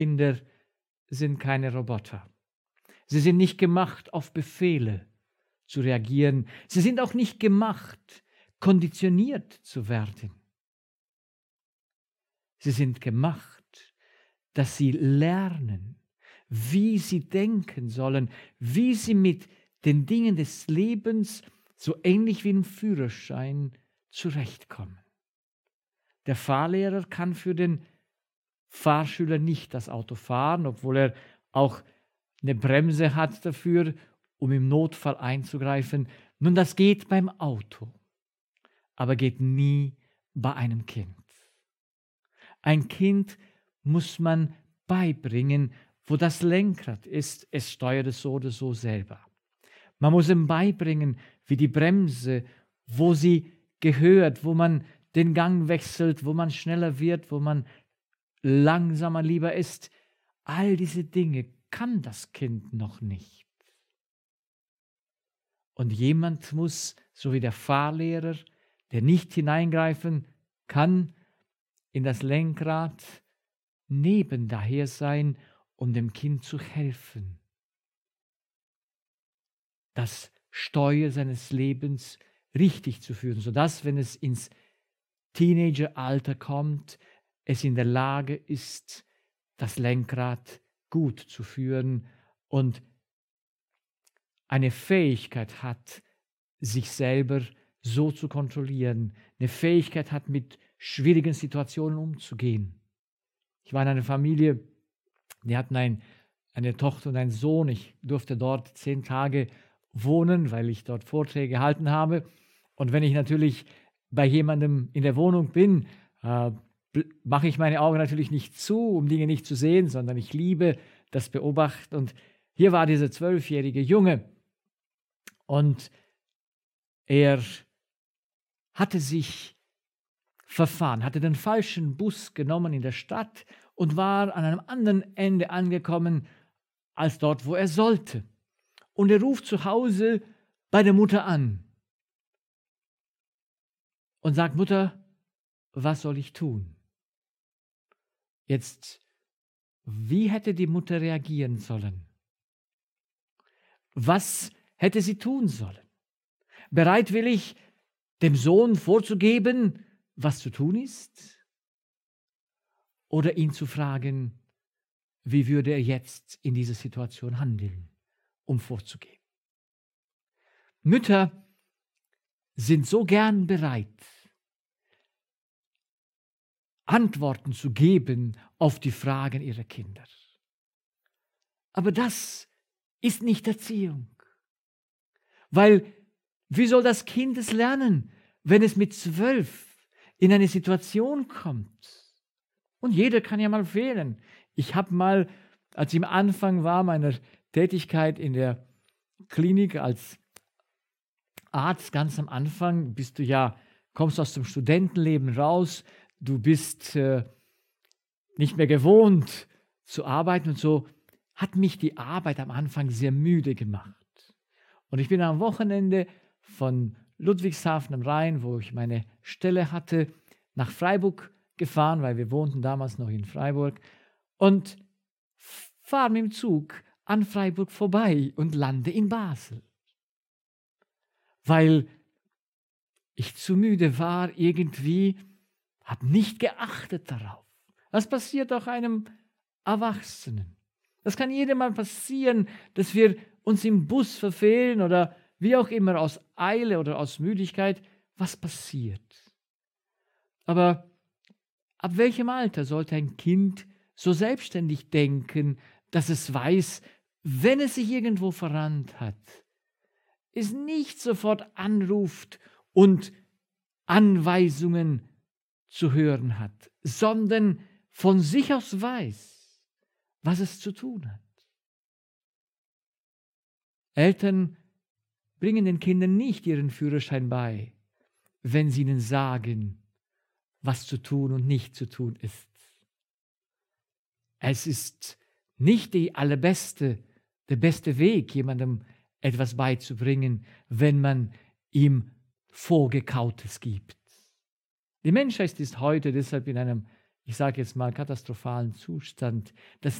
Kinder sind keine Roboter. Sie sind nicht gemacht, auf Befehle zu reagieren. Sie sind auch nicht gemacht, konditioniert zu werden. Sie sind gemacht, dass sie lernen, wie sie denken sollen, wie sie mit den Dingen des Lebens, so ähnlich wie im Führerschein, zurechtkommen. Der Fahrlehrer kann für den Fahrschüler nicht das Auto fahren, obwohl er auch eine Bremse hat dafür, um im Notfall einzugreifen. Nun, das geht beim Auto, aber geht nie bei einem Kind. Ein Kind muss man beibringen, wo das Lenkrad ist, es steuert es so oder so selber. Man muss ihm beibringen, wie die Bremse, wo sie gehört, wo man den Gang wechselt, wo man schneller wird, wo man langsamer lieber ist. All diese Dinge kann das Kind noch nicht. Und jemand muss, so wie der Fahrlehrer, der nicht hineingreifen kann, in das Lenkrad neben daher sein, um dem Kind zu helfen, das Steuer seines Lebens richtig zu führen, sodass, wenn es ins Teenageralter kommt, es in der Lage ist, das Lenkrad gut zu führen und eine Fähigkeit hat, sich selber so zu kontrollieren, eine Fähigkeit hat, mit schwierigen Situationen umzugehen. Ich war in einer Familie, die hatten eine Tochter und einen Sohn. Ich durfte dort 10 Tage wohnen, weil ich dort Vorträge gehalten habe. Und wenn ich natürlich bei jemandem in der Wohnung bin, mache ich meine Augen natürlich nicht zu, um Dinge nicht zu sehen, sondern ich liebe das Beobachten. Und hier war dieser 12-jährige Junge und er hatte sich verfahren, hatte den falschen Bus genommen in der Stadt und war an einem anderen Ende angekommen als dort, wo er sollte. Und er ruft zu Hause bei der Mutter an und sagt: Mutter, was soll ich tun? Jetzt, wie hätte die Mutter reagieren sollen? Was hätte sie tun sollen? Bereitwillig dem Sohn vorzugeben, was zu tun ist? Oder ihn zu fragen, wie würde er jetzt in dieser Situation handeln, um vorzugehen? Mütter sind so gern bereit, Antworten zu geben auf die Fragen ihrer Kinder. Aber das ist nicht Erziehung. Weil, wie soll das Kind es lernen, wenn es mit 12 in eine Situation kommt? Und jeder kann ja mal fehlen. Ich habe mal, als ich am Anfang war meiner Tätigkeit in der Klinik als Arzt, ganz am Anfang kommst aus dem Studentenleben raus, du bist nicht mehr gewohnt zu arbeiten und so, hat mich die Arbeit am Anfang sehr müde gemacht. Und ich bin am Wochenende von Ludwigshafen am Rhein, wo ich meine Stelle hatte, nach Freiburg gefahren, weil wir wohnten damals noch in Freiburg, und fahre mit dem Zug an Freiburg vorbei und lande in Basel. Weil ich zu müde war, irgendwie, habe nicht geachtet darauf. Was passiert auch einem Erwachsenen? Das kann jedem mal passieren, dass wir uns im Bus verfehlen oder wie auch immer, aus Eile oder aus Müdigkeit. Was passiert? Aber ab welchem Alter sollte ein Kind so selbstständig denken, dass es weiß, wenn es sich irgendwo verrannt hat, es nicht sofort anruft und Anweisungen zu hören hat, sondern von sich aus weiß, was es zu tun hat? Eltern bringen den Kindern nicht ihren Führerschein bei, wenn sie ihnen sagen, was zu tun und nicht zu tun ist. Es ist nicht der beste Weg, jemandem etwas beizubringen, wenn man ihm Vorgekautes gibt. Die Menschheit ist heute deshalb in einem ich sage jetzt mal, katastrophalen Zustand, das